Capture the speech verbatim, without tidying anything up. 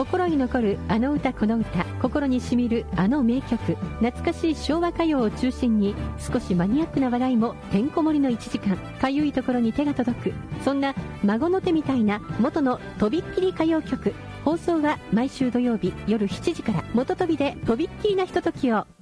心に残るあの歌この歌、心にしみるあの名曲、懐かしい昭和歌謡を中心に少しマニアックな話題もてんこ盛りのいちじかん、かゆいところに手が届く、そんな孫の手みたいな元のとびっきり歌謡曲。放送は毎週土曜日夜しちじから。元飛びでとびっきりなひとときを。